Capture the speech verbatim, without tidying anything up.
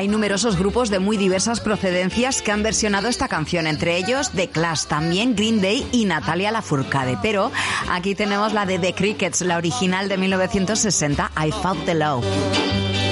Hay numerosos grupos de muy diversas procedencias que han versionado esta canción, entre ellos The Clash, también Green Day y Natalia Lafourcade. Pero aquí tenemos la de The Crickets, la original de mil novecientos sesenta, I Fought the Law.